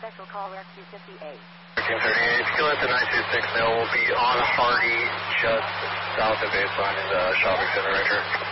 Special Call Rescue 58. 1338, Skillet to 926 Mail will be on Hardy, just south of baseline in the shopping center right here.